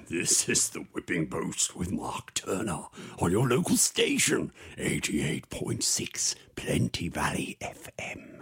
This is the Whipping Post with Mark Turner on your local station, 88.6 Plenty Valley FM.